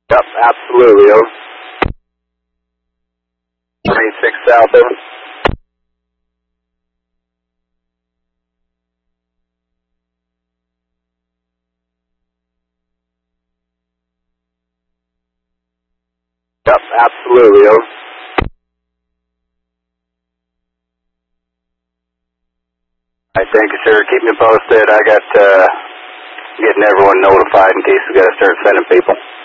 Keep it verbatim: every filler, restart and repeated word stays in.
Yep, absolutely, over. twenty-six south, over. Yep, absolutely, over. I thank you, sir. Keep me posted. I got, uh, getting everyone notified in case we got to start sending people.